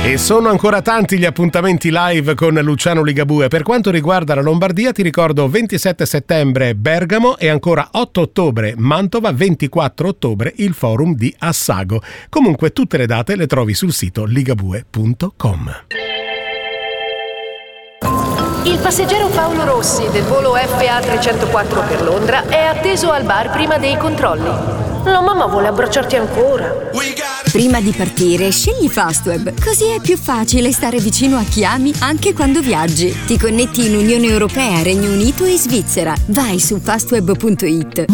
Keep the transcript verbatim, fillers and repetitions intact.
E sono ancora tanti gli appuntamenti live con Luciano Ligabue. Per quanto riguarda la Lombardia ti ricordo ventisette settembre Bergamo e ancora otto ottobre Mantova, ventiquattro ottobre il forum di Assago. Comunque tutte le date le trovi sul sito ligabue punto com. Il passeggero Paolo Rossi del volo F A trecentoquattro per Londra è atteso al bar prima dei controlli. La mamma vuole abbracciarti ancora. Prima di partire, scegli Fastweb, così è più facile stare vicino a chi ami anche quando viaggi. Ti connetti in Unione Europea, Regno Unito e Svizzera. Vai su fastweb punto it.